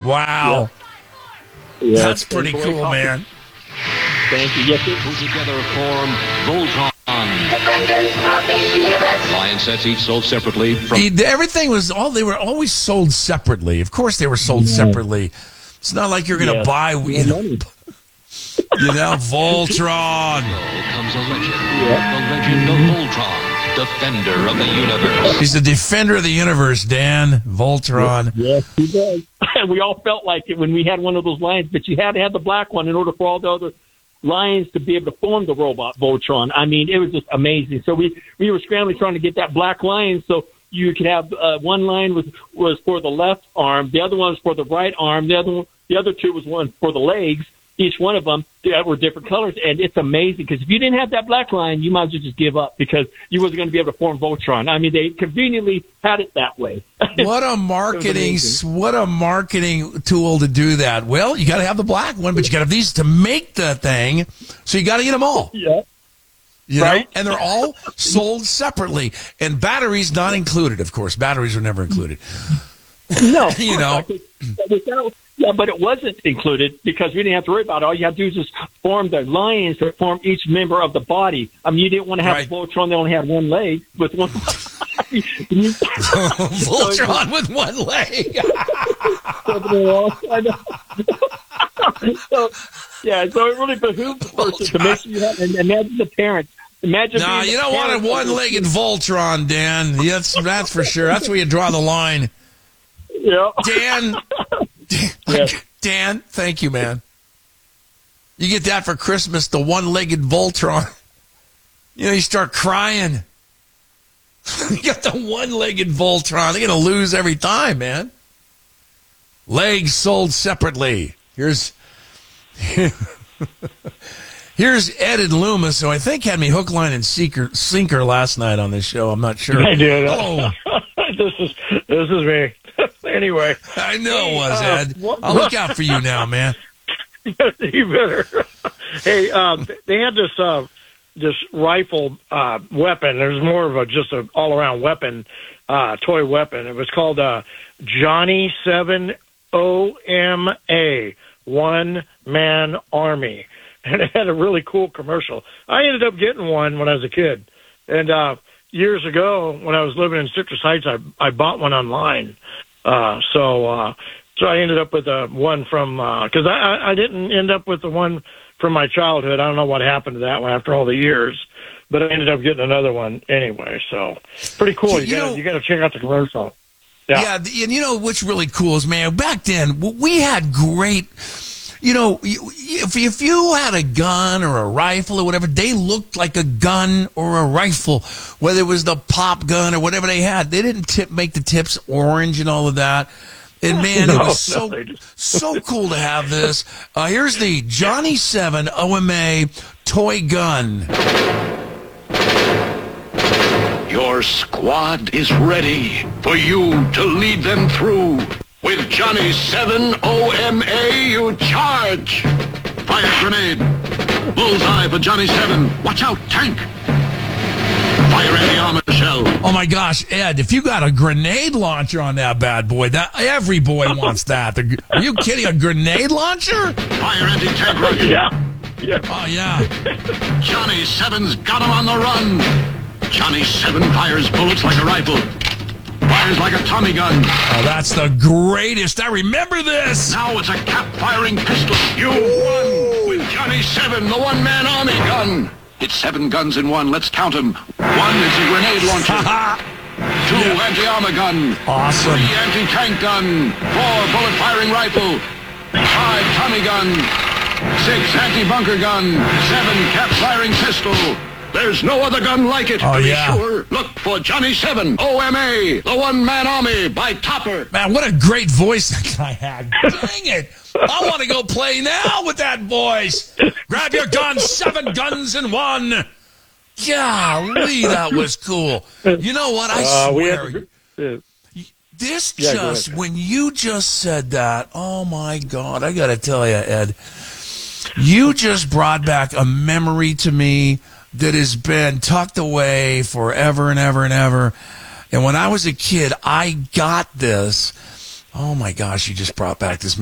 Wow. Yeah. That's pretty cool, man. Thank you. Yes, Put together form Voltron. Lion sets each sold separately. Everything was they were always sold separately. Of course they were sold separately. It's not like you're going to buy, Voltron. Comes a legend. The legend of Voltron, defender of the universe. He's the defender of the universe, Dan. Voltron. Yes, he does. We all felt like it when we had one of those lions, but you had to have the black one in order for all the other lions to be able to form the robot Voltron. I mean, it was just amazing. So we were scrambling trying to get that black lion so you could have one lion was for the left arm, the other one was for the right arm, the other two was one for the legs. Each one of them were different colors, and it's amazing because if you didn't have that black lion, you might as well just give up because you wasn't going to be able to form Voltron. I mean, they conveniently had it that way. What a marketing tool to do that. Well, you got to have the black one, but you got to have these to make the thing, so you got to get them all. Yeah. Right? And they're all sold separately, and batteries not included. Of course, batteries were never included. No, Yeah, but it wasn't included because we didn't have to worry about it. All you have to do is just form the lions to form each member of the body. I mean, you didn't want to have a Voltron that only had one leg with one. Voltron with one leg. So it really behooves the person to make sure you have. And imagine the parents. Imagine. No, you don't want a one-legged Voltron, Dan. That's for sure. That's where you draw the line. Yeah. Dan, thank you, man. You get that for Christmas, the one-legged Voltron. You start crying. You got the one-legged Voltron. They're going to lose every time, man. Legs sold separately. Here's Ed and Loomis, who I think had me hook, line, and sinker last night on this show. I'm not sure. I did. Oh. This is me. Anyway. I know it was, Ed. I'll look out for you now, man. You better. Hey, they had this rifle weapon. There's more of just an all-around weapon, toy weapon. It was called Johnny 7 OMA, One Man Army. And it had a really cool commercial. I ended up getting one when I was a kid. And years ago, when I was living in Citrus Heights, I bought one online. So I ended up with one from, because I didn't end up with the one from my childhood. I don't know what happened to that one after all the years, but I ended up getting another one anyway. So pretty cool. You got to check out the commercial. Yeah, and what's really cool is, man, back then we had great. If you had a gun or a rifle or whatever, they looked like a gun or a rifle, whether it was the pop gun or whatever they had. They didn't make the tips orange and all of that. And, man, it was so cool to have this. Here's the Johnny 7 OMA toy gun. Your squad is ready for you to lead them through. With Johnny 7 OMA, you charge. Fire grenade. Bullseye for Johnny 7. Watch out, tank. Fire anti-armor shell. Oh, my gosh, Ed, if you got a grenade launcher on that bad boy, every boy wants that. Are you kidding? A grenade launcher? Fire anti-tank rocket. Yeah. Oh, yeah. Johnny 7's got him on the run. Johnny 7 fires bullets like a rifle. Fires like a Tommy gun. Oh, that's the greatest. I remember this. Now it's a cap-firing pistol. You won with Johnny 7, the one-man army gun. It's 7 guns in one. Let's count them. 1 is a grenade launcher. 2 anti-armor gun. Awesome. 3 anti-tank gun. 4 bullet-firing rifle. 5 Tommy gun. 6 anti-bunker gun. 7 cap-firing pistol. There's no other gun like it. Oh, to be yeah. sure. Look for Johnny 7 OMA, the one-man army by Topper. Man, what a great voice that guy had. Dang it. I want to go play now with that voice. Grab your gun, 7 guns in one. Golly, that was cool. You know what? I swear. When you just said that, oh, my God, I got to tell you, Ed, you just brought back a memory to me that has been tucked away forever and ever and ever. And when I was a kid, I got this. Oh, my gosh, you just brought back this